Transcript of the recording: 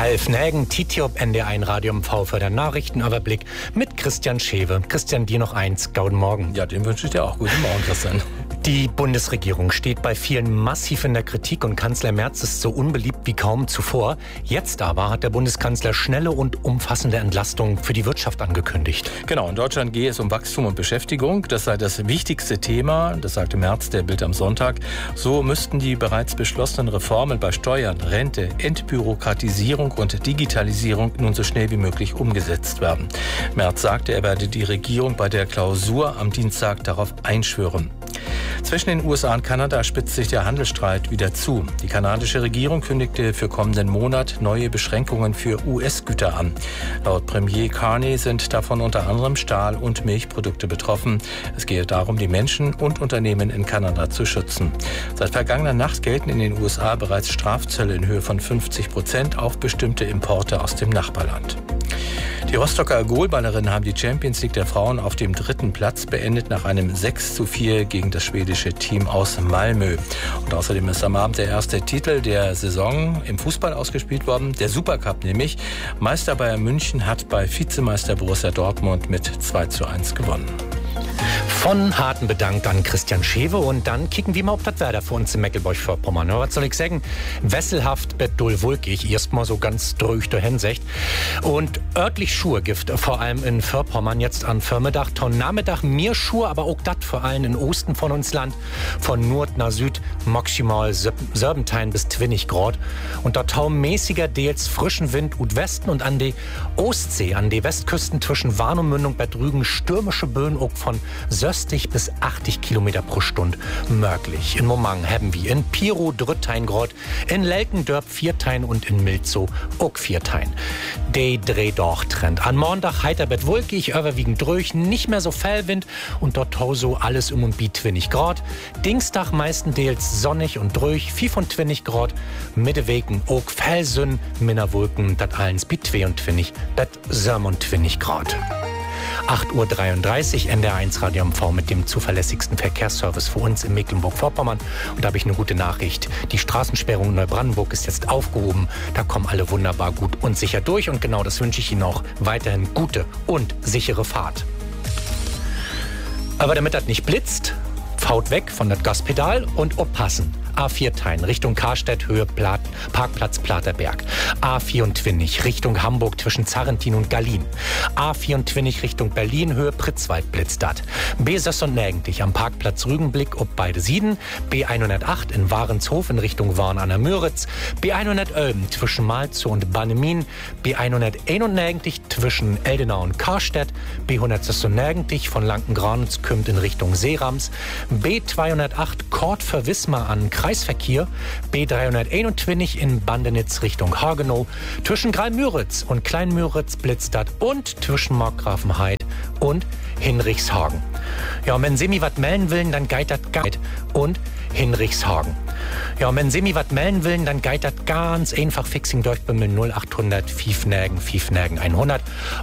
Half Nägen, Titiop, NDR1 Radio MV für den Nachrichtenüberblick mit Christian Schewe. Christian, dir noch eins. Guten Morgen. Ja, den wünsche ich dir auch. Guten Morgen, Christian. Die Bundesregierung steht bei vielen massiv in der Kritik und Kanzler Merz ist so unbeliebt wie kaum zuvor. Jetzt aber hat der Bundeskanzler schnelle und umfassende Entlastung für die Wirtschaft angekündigt. Genau, in Deutschland gehe es um Wachstum und Beschäftigung. Das sei das wichtigste Thema, das sagte Merz der Bild am Sonntag. So müssten die bereits beschlossenen Reformen bei Steuern, Rente, Entbürokratisierung und Digitalisierung nun so schnell wie möglich umgesetzt werden. Merz sagte, er werde die Regierung bei der Klausur am Dienstag darauf einschwören. Zwischen den USA und Kanada spitzt sich der Handelsstreit wieder zu. Die kanadische Regierung kündigte für kommenden Monat neue Beschränkungen für US-Güter an. Laut Premier Carney sind davon unter anderem Stahl- und Milchprodukte betroffen. Es gehe darum, die Menschen und Unternehmen in Kanada zu schützen. Seit vergangener Nacht gelten in den USA bereits Strafzölle in Höhe von 50% auf bestimmte Importe aus dem Nachbarland. Die Rostocker Goalballerinnen haben die Champions League der Frauen auf dem 3. Platz beendet nach einem 6:4 gegen das schwedische Team aus Malmö. Und außerdem ist am Abend der erste Titel der Saison im Fußball ausgespielt worden, der Supercup nämlich. Meister Bayern München hat bei Vizemeister Borussia Dortmund mit 2:1 gewonnen. Von harten Bedank an Christian Schewe und dann kicken wir mal auf das Wetter für uns in Mecklenburg-Vorpommern. Was soll ich sagen? Wesselhaft, bettdull, wolkig, erstmal so ganz durch der Hinsicht. Und örtlich Schurgift, vor allem in Vorpommern jetzt an Vormittag, ton Nachmittag mehr Schur, aber auch das vor allem im Osten von uns Land, von Nord nach Süd, maximal 17 bis 20 Grad. Und dort tau mäßiger Deels frischen Wind und Westen und an die Ostsee, an die Westküsten zwischen Warnemündung, Bad Rügen, stürmische Böen auch von 60 bis 80 Kilometer pro Stunde möglich. In Momang haben wir in Piro 13 Grad, in Lelkendörp 4 und in Milzow auch 4. Der Dreh-Doch-Trend. An Montag heiter bet wolkig, überwiegend durch, nicht mehr so Fellwind und dort so alles und bi 20 Grad. Dienstag meistenteils sonnig und durch, 25 Grad. Mittewegen auch Fellsünn, Minderwolken, dat allens bi 22, dat 27 Grad. 8:33 Uhr, NDR1 Radio MV mit dem zuverlässigsten Verkehrsservice für uns in Mecklenburg-Vorpommern. Und da habe ich eine gute Nachricht. Die Straßensperrung in Neubrandenburg ist jetzt aufgehoben. Da kommen alle wunderbar gut und sicher durch. Und genau das wünsche ich Ihnen auch. Weiterhin gute und sichere Fahrt. Aber damit das nicht blitzt, faut weg von das Gaspedal und aufpassen. A4 Richtung Karstedt, Höhe Parkplatz Platerberg. A24 Richtung Hamburg zwischen Zarrentin und Gallien. A24 Richtung Berlin, Höhe Pritzwald blitzt dat. B96 am Parkplatz Rügenblick ob beide Sieden. B108 in Warenshof in Richtung Warn an der Müritz. B111 zwischen Malzow und Bannemin. B191 zwischen Eldenau und Karstedt. B196 von Lankengranitz kommt in Richtung Seerams. B208 Kort für Wismar an Kreisverkehr, B321 in Bandenitz Richtung Hagenow, zwischen Greil-Müritz und Klein-Müritz blitzt dat und zwischen Markgrafenheid und Hinrichshagen. Ja, und wenn Sie mir was melden willen, dann geht dat geit und Hinrichshagen. Ja, und wenn Sie mir was melden willen, dann geht dat ganz einfach fixing durch bei 0800 5 Nägen 100